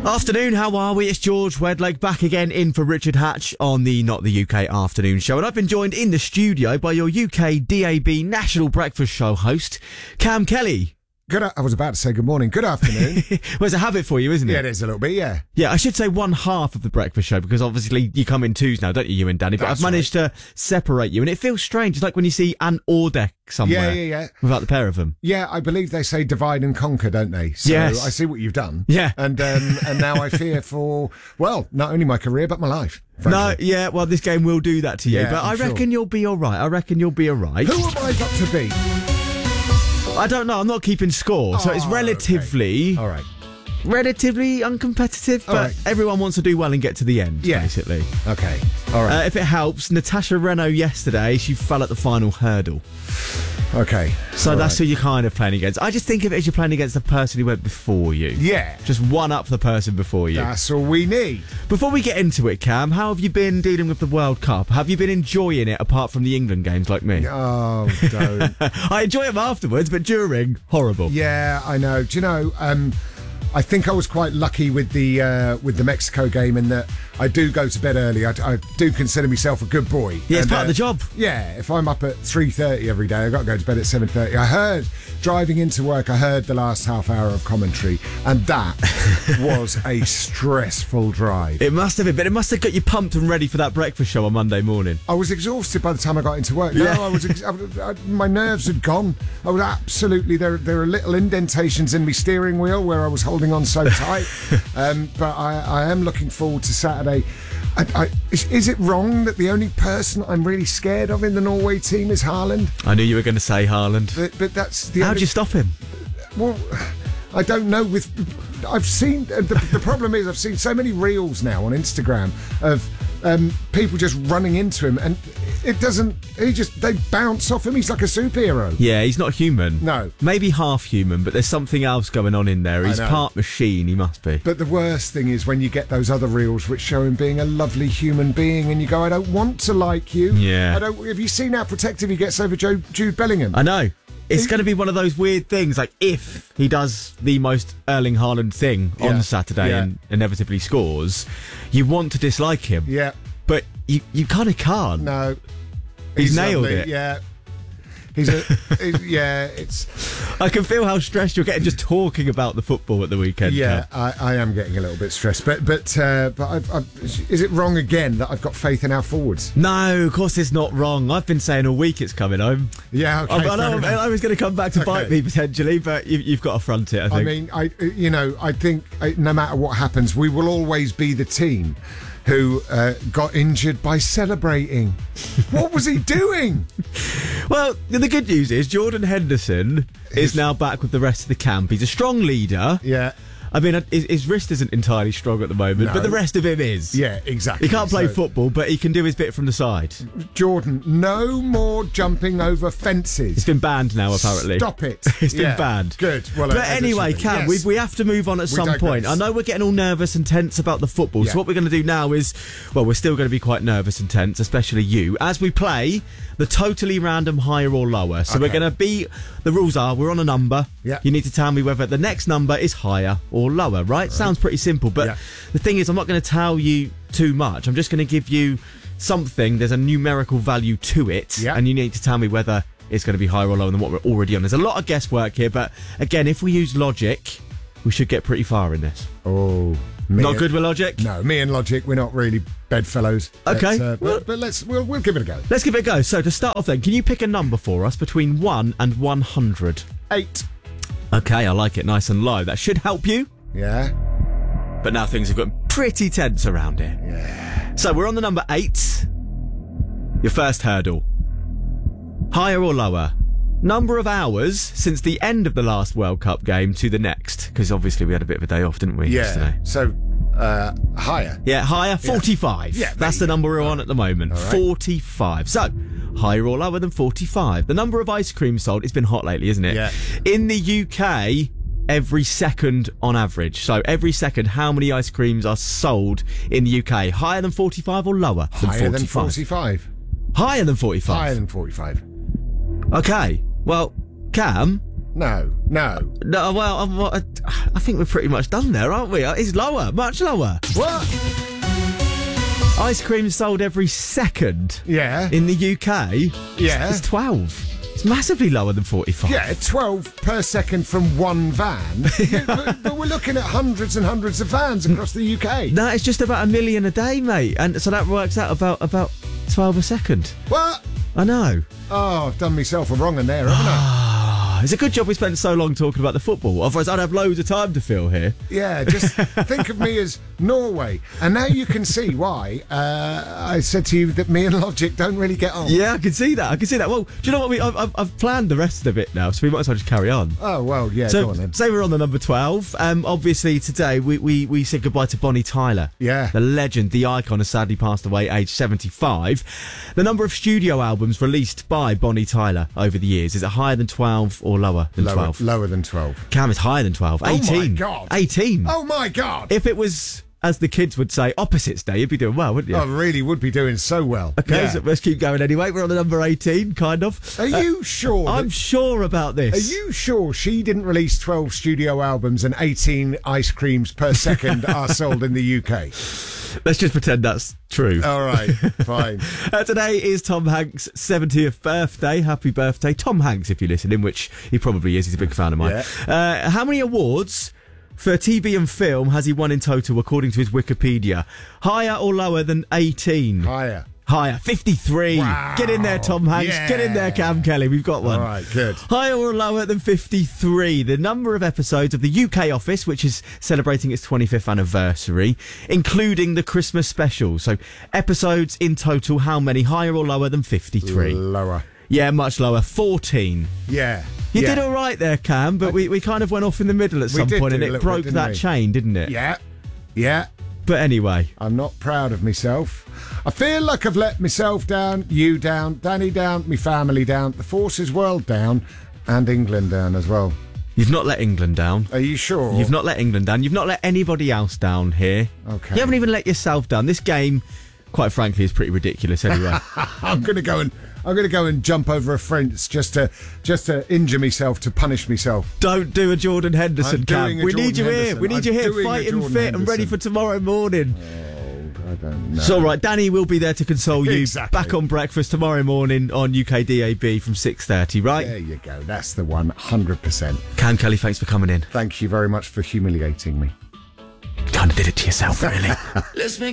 Afternoon, how are we? It's George Wedlake back again in for Richard Hatch on the Not the UK Afternoon Show. And I've been joined in the studio by your UK DAB National Breakfast Show host, Cam Kelly. I was about to say good morning. Good afternoon. Well, it's a habit for you, isn't it? Yeah, it is a little bit, yeah. Yeah, I should say one half of the breakfast show because obviously you come in twos now, don't you and Danny? But That's I've managed to separate you and it feels strange. It's like when you see Ant Ordeck somewhere. Yeah. Without the pair of them. Yeah, I believe they say divide and conquer, don't they? So Yes. I see what you've done. Yeah. And now I fear for, well, not only my career, but my life. Frankly. No, yeah, well, this game will do that to you. Yeah, but I'm I reckon you'll be all right. Who have I got to be? I don't know. I'm not keeping score, so it's relatively, Okay. All right. relatively uncompetitive. But right. everyone wants to do well and get to the end, basically. Okay. All right. If it helps, Natasha Renault yesterday, she fell at the final hurdle. Okay. So All that's right. who you're kind of playing against. I just think of it as you're playing against the person who went before you. Yeah. Just one up the person before you. That's all we need. Before we get into it, Cam, how have you been dealing with the World Cup? Have you been enjoying it apart from the England games like me? Oh, don't. I enjoy them afterwards, but during, horrible. Yeah, I know. Do you know, I think I was quite lucky with the Mexico game in that I do go to bed early. I do consider myself a good boy. Yeah, it's part of the job. Yeah, if I'm up at 3:30 every day, I've got to go to bed at 7:30. I heard, driving into work, I heard the last half hour of commentary, and that was a stressful drive. It must have been, but it must have got you pumped and ready for that breakfast show on Monday morning. I was exhausted by the time I got into work. Yeah. No, my nerves had gone. I was absolutely, there are little indentations in my steering wheel where I was holding on so tight. But I am looking forward to Saturday. Is it wrong that the only person I'm really scared of in the Norway team is Haaland? I knew you were going to say Haaland. But that's the How'd you stop him? Well, I don't know. I've seen the problem is I've seen so many reels now on Instagram of people just running into him, and it doesn't. They bounce off him. He's like a superhero. Yeah, he's not human. No. Maybe half human, but there's something else going on in there. He's know. part machine, he must be. But the worst thing is when you get those other reels which show him being a lovely human being, and you go, I don't want to like you. Yeah. Have you seen how protective he gets over Jude Bellingham? I know. It's going to be one of those weird things, like if he does the most Erling Haaland thing on Saturday and inevitably scores, you want to dislike him. Yeah. But you kind of can't. No. He's nailed lovely. it. Yeah. It's. I can feel how stressed you're getting just talking about the football at the weekend. Yeah, Cam. I am getting a little bit stressed. But is it wrong again that I've got faith in our forwards? No, of course it's not wrong. I've been saying all week it's coming home. Yeah, okay. I know I was going to come back to bite Okay. me potentially, but you've got to front it, I think. I mean, I think no matter what happens, we will always be the team who got injured by celebrating. What was he doing? Well, the good news is Jordan Henderson is now back with the rest of the camp. He's a strong leader. Yeah. I mean, his wrist isn't entirely strong at the moment, No. but the rest of him is. Yeah, exactly. He can't play So- football, but he can do his bit from the side. Jordan, no more jumping over fences. It's been banned now, apparently. Stop it. It's been Yeah, banned. Good. Well, But as it anyway, should be. Cam, Yes. we have to move on at some digress. point. I know we're getting all nervous and tense about the football, Yeah. so what we're going to do now is, well, we're still going to be quite nervous and tense, especially you, as we play the totally random higher or lower. So we're Okay. going to be, the rules are, we're on a number. Yeah. You need to tell me whether the next number is higher or lower, right? Sounds pretty simple, but Yeah. the thing is, I'm not going to tell you too much. I'm just going to give you something, there's a numerical value to it, Yeah. and you need to tell me whether it's going to be higher or lower than what we're already on. There's a lot of guesswork here, but again, if we use logic, we should get pretty far in this. Oh, Not good with logic? No, me and Logic, we're not really bedfellows. Okay. But we'll give it a go. Let's give it a go. So to start off then, can you pick a number for us between 1 and 100? 8. Okay, I like it nice and low. That should help you. Yeah. But now things have gotten pretty tense around here. Yeah. So we're on the number 8. Your first hurdle. Higher or lower? Number of hours since the end of the last World Cup game to the next. Because obviously we had a bit of a day off, didn't we, yesterday? So, higher. Yeah, higher, 45. Yeah, there That's you the go. number we're on at the moment. All right. 45. So, higher or lower than 45. The number of ice cream sold, it's been hot lately, isn't it? Yeah. In the UK, every second on average. So, every second, how many ice creams are sold in the UK? Higher than 45 or lower Higher than 45. Higher than 45? Higher than 45. Okay. Well, Cam, No. No, well, I think we're pretty much done there, aren't we? It's lower, much lower. What? Ice cream sold every second. Yeah. In the UK. Yeah. It's 12. It's massively lower than 45. Yeah, 12 per second from one van. but we're looking at hundreds and hundreds of vans across the UK. No, it's just about 1 million a day, mate. And so that works out about 12 a second. What? I know. Oh, I've done myself a wrong in there, haven't I? It's a good job we spent so long talking about the football. Otherwise, I'd have loads of time to fill here. Yeah, just think of me as Norway. And now you can see why I said to you that me and Logic don't really get on. Yeah, I can see that. Well, do you know what? I've planned the rest of it now, so we might as well just carry on. Oh, well, yeah, so, go on then. Say we're on the number 12. Obviously, today we said goodbye to Bonnie Tyler. Yeah. The legend, the icon, has sadly passed away, aged 75. The number of studio albums released by Bonnie Tyler over the years, is it higher than 12 or lower than 12? Lower than 12. Cam, is higher than 12. 18. Oh, my God. 18. Oh, my God. If it was, as the kids would say, opposites day, you'd be doing well, wouldn't you? I really would be doing so well. Okay, Yeah. so let's keep going anyway. We're on the number 18, kind of. Are you sure? I'm sure about this. Are you sure she didn't release 12 studio albums and 18 ice creams per second are sold in the UK? Let's just pretend that's true. All right, fine. Today is Tom Hanks' 70th birthday. Happy birthday, Tom Hanks, if you're listening, which he probably is. He's a big fan of mine. Yeah. How many awards for TV and film has he won in total, according to his Wikipedia? Higher or lower than 18? Higher. Higher. 53. Wow. Get in there, Tom Hanks. Yeah. Get in there, Cam Kelly. We've got one. All right, good. Higher or lower than 53? The number of episodes of the UK office, which is celebrating its 25th anniversary, including the Christmas special. So, episodes in total, how many? Higher or lower than 53? Lower. Yeah, much lower. 14. Yeah. You did all right there, Cam, but we kind of went off in the middle at some did point do and a it little broke bit, didn't that we? chain, didn't it? Yeah. Yeah. But anyway. I'm not proud of myself. I feel like I've let myself down, you down, Danny down, me family down, the Forces world down, and England down as well. You've not let England down. Are you sure? You've not let England down. You've not let anybody else down here. Okay. You haven't even let yourself down. This game, quite frankly, is pretty ridiculous anyway. I'm gonna go and jump over a fence just to injure myself, to punish myself. Don't do a Jordan Henderson, I'm Cam. doing a We need Jordan you here. Henderson. We need you I'm here, doing a fight and Jordan fit and ready Henderson. for tomorrow morning. I don't know. It's all right. Danny will be there to console you. Exactly. Back on breakfast tomorrow morning on UK DAB from 6:30, right? There you go. That's the one. 100%. Cam Kelly, thanks for coming in. Thank you very much for humiliating me. Kind of did it to yourself, really. Let's make